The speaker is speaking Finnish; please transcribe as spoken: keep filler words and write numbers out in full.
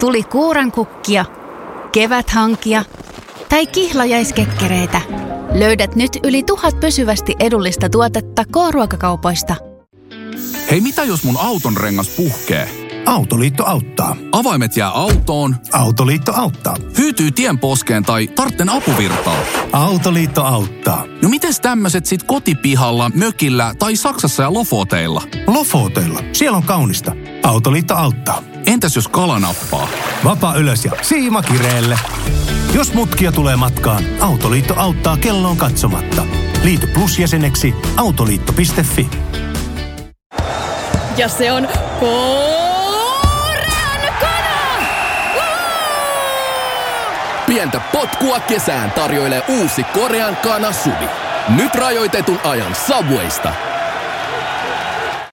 Tuli kuurankukkia, keväthankia tai kihlajaiskekkereitä. Löydät nyt yli tuhat pysyvästi edullista tuotetta K-ruokakaupoista. Hei, mitä jos mun auton rengas puhkee? Autoliitto auttaa. Avaimet jää autoon. Autoliitto auttaa. Hyytyy tienposkeen tai tartten apuvirtaa. Autoliitto auttaa. No mites tämmöiset sit kotipihalla, mökillä tai Saksassa ja Lofoteilla? Lofoteilla. Siellä on kaunista. Autoliitto auttaa. Entäs jos kala nappaa? Vapa ylös ja siima kireelle. Jos mutkia tulee matkaan, Autoliitto auttaa kelloon katsomatta. Liity Plus-jäseneksi autoliitto piste fi. Ja se on korean kana! Pientä potkua kesään tarjoilee uusi korean kana Suvi. Nyt rajoitetun ajan Subwaysta.